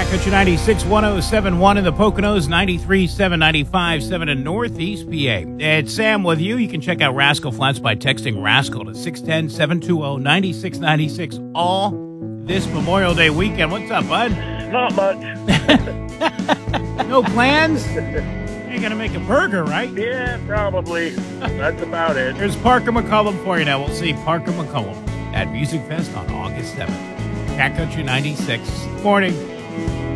Cat Country 96, 107.1 in the Poconos, 93.7, 95.7 in Northeast PA. It's Sam with you. You can check out Rascal Flats by texting Rascal to 610-720-9696 all this Memorial Day weekend. What's up, bud? Not much. No plans? You're going to make a burger, right? Yeah, probably. That's about it. Here's Parker McCullum for you now. We'll see Parker McCullum at Music Fest on August 7th. Cat Country 96. Morning.